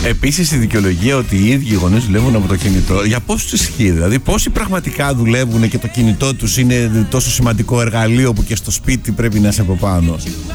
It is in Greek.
Επίσης η δικαιολογία ότι οι ίδιοι οι γονείς δουλεύουν από το κινητό, για πόσους ισχύει? Δηλαδή πόσοι πραγματικά δουλεύουν και το κινητό τους είναι τόσο σημαντικό εργαλείο που και στο σπίτι πρέπει να είσαι από πάνω?